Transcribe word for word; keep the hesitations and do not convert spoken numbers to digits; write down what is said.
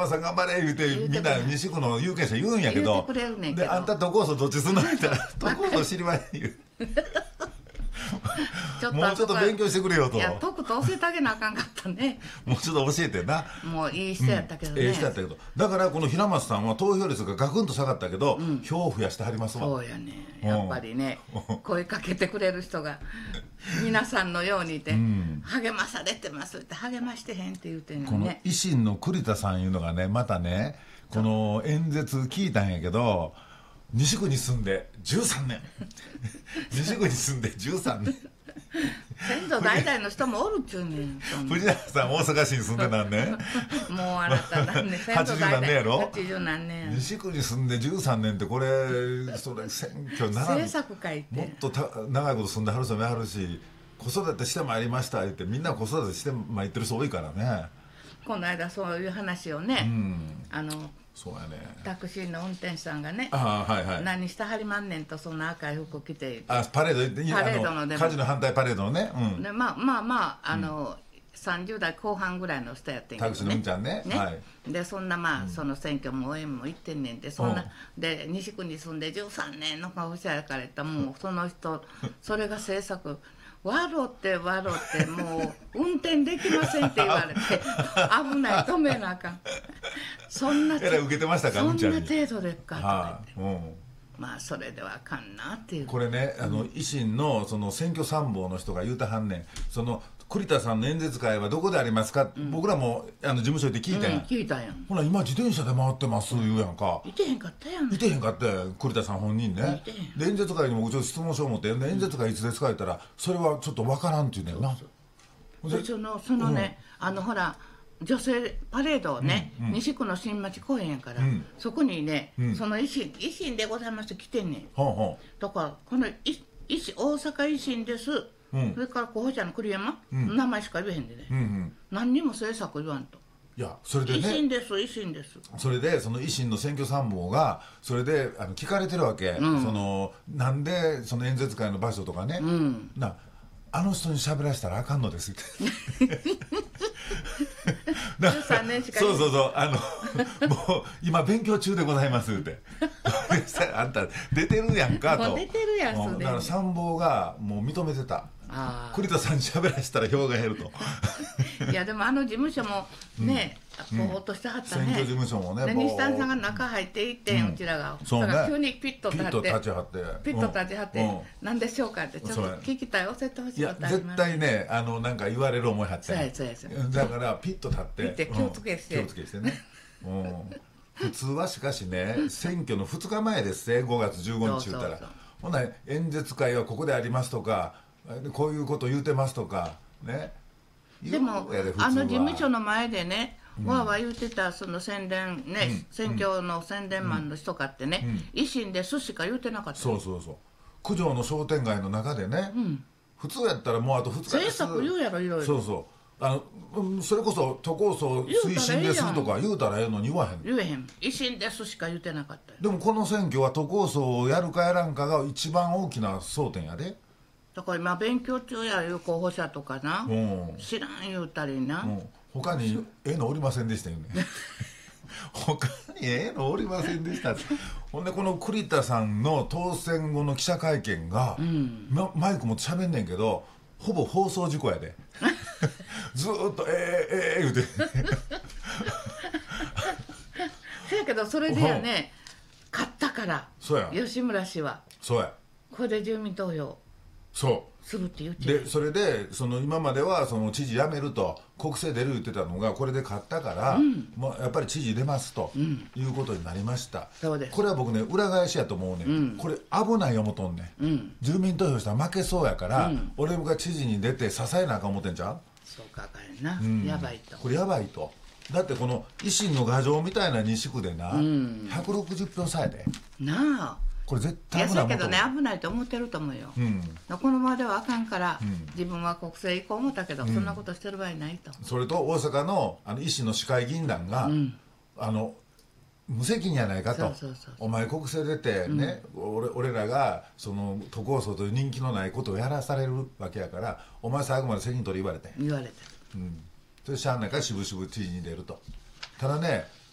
松さん頑張れ言うてみんな西区の有権者言うんやけど、であんた都構想どっちすんのって言ったら都構想知りません言うちょっともうちょっと勉強してくれよと。 いやとくと教えてあげなあかんかったねもうちょっと教えてな。 もういい人やったけどね、 うん、いい人やったけど、だからこの平松さんは投票率がガクンと下がったけど、うん、票を増やしてはりますわ。 そうやね、やっぱりね、声かけてくれる人が皆さんのようにいて、うん、励まされてますって励ましてへんって言うてんのね。 この維新の栗田さんいうのがね、またねこの演説聞いたんやけど、西区に住んでじゅうさんねん西区に住んでじゅうさんねん先祖代々の人もおるっちゅうねん。 藤永さん大阪市に住んで何年もうあなた何年はちじゅう何年やろ。 はちじゅう何年や。 西区に住んでじゅうさんねんってこれそれ選挙なら政策会ってもっとた長いこと住んではる人もあるし、子育てしてまいりましたってみんな子育てしてまいってる人多いからね。 この間そういう話をね、うん、あのそうやね、 タクシーの運転手さんがね、 あ、はいはい、 何してはりまんねんとそんな赤い服着て、 あパレード、 パレードので火事の反対パレードのね、うん、 でまあまあまああの、うん、さんじゅう代後半ぐらいの人やってんけどね、 タクシーのうんちゃんね、 ね、 はい、 でそんなまあ、うん、その選挙も応援も行ってんねんで、そんな、うん、で西区に住んでじゅうさんねんの顔しやから言ったらもうその人それが政策笑って笑ってもう運転できませんって言われて危ない止めなあかんそんなえらい受けてましたか、 そんなうんちゃんに程度でっかとか言って、 はあ、うん、 まあそれではあかんなっていう。 これね、あの維新のその選挙参謀の人が言うたはんねん、その栗田さんの演説会はどこでありますか、うん、僕らもあの事務所で聞いたやん、 うん、聞いたやん。 ほら今自転車で回ってます言うやんか。 いてへんかったやん。 いてへんかって栗田さん本人ね。で演説会にもちょっと質問書を持って演説会いつですか言ったら、それはちょっとわからんって言うねんな。 そうそう、そのそのね、うん、あのほら女性パレードをね、うんうん、西区の新町公園やから、うん、そこにね、うん、その維新維新でございますって来てんねん、はあはあ、だからこの維新大阪維新です、うん、それから候補者の栗山、うん、名前しか言えへんでね、うんうん、何にも政策言わんと。 いやそれでね、 維新です維新です。 それでその維新の選挙参謀がそれであの聞かれてるわけ、うん、そのなんでその演説会の場所とかね、うん、なあの人に喋らせたらあかんのですってじゅうさんねんしかそうそうそう、あのもう今勉強中でございますってあんた出てるやんかと。 もう出てるやん。 だから参謀がもう認めてた。栗田さんに喋らせたら票が減るといやでもあの事務所もね、ぼーっとしてはったね、 選挙事務所もね。 西谷さんが中入っていって、うん、うちらがそう、ね、 だから急にピッと立ってピッと立ちはってピッと立ちはって、うん、何でしょうかってちょっと聞きたい、教えてほしいことあります。 いや絶対ね、あのなんか言われる思いはって、 そうやそうやそうや、 だからピッと立ってピッて気をつけして、 うん、気をつけしてね、うん、普通はしかしね選挙のふつかまえですね、ごがつじゅうごにち言ったら、ほな演説会はここでありますとかこういうこと言うてますとかね。 でもあの事務所の前でね、うん、わーわー言うてたその宣伝ね、うん、選挙の宣伝マンの人かってね、うん、維新ですしか言うてなかった。 そうそうそう、九条の商店街の中でね、うん、普通やったらもうあとふつかです。 政策言うやろいろいろ。 そうそう、あのそれこそ都構想推進ですとか言うたらええのに言わへん。 言えへん、維新ですしか言うてなかった。 でもこの選挙は都構想をやるかやらんかが一番大きな争点やで。 だから今勉強中やいう候補者とかな、うん、知らん言うたりな、うん、 他にええのおりませんでしたよね他にええのおりませんでしたほんでこの栗田さんの当選後の記者会見が、うんま、マイクも喋んねんけどほぼ放送事故やでずーっとえーえー言うてせやけどそれでやね、勝ったから、 そうや吉村氏はそうやこれで住民投票そうするって言ってで、それでその今まではその知事辞めると国政出る言ってたのがこれで勝ったから、うん、もうやっぱり知事出ますと、うん、いうことになりました。 そうです。 これは僕ね裏返しやと思うね、うん、これ危ない思とんね、うん、住民投票したら負けそうやから、うん、俺が知事に出て支えなあかん思ってんちゃう。 そうかあかんな、うん、やばいと。 これやばいと。だってこの維新の牙城みたいな西区でな、うん、ひゃくろくじゅっぴょう差やでなあ。 これ絶対危ない。 いやそうやけどね、危ないと思ってると思うよ、うん、このままではあかんから、うん、自分は国政行こう思ったけど、うん、そんなことしてる場合ないと。 それと大阪のあの維新の市会議員団が、うん、あの無責任やないかと。そうそうそう、お前国政出てね、うん、俺, 俺らがその都構想という人気のないことをやらされるわけやから、お前最後まで責任取り言われて言われて、 うん、それしゃあないから渋々知事に出ると。ただね